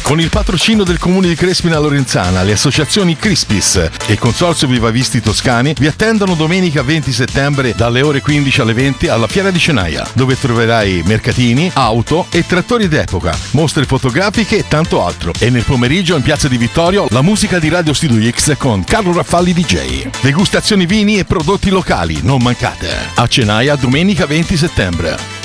Con il patrocinio del Comune di Crespina Lorenzana, le associazioni Crispis e il Consorzio Vivavisti Toscani vi attendono domenica 20 settembre dalle ore 15 alle 20 alla Fiera di Cenaia, dove troverai mercatini, auto e trattori d'epoca, mostre fotografiche e tanto altro. E nel pomeriggio in Piazza di Vittorio la musica di Radio Studio X con Carlo Raffalli DJ. Degustazioni vini e prodotti locali, non mancate. A Cenaia domenica 20 settembre.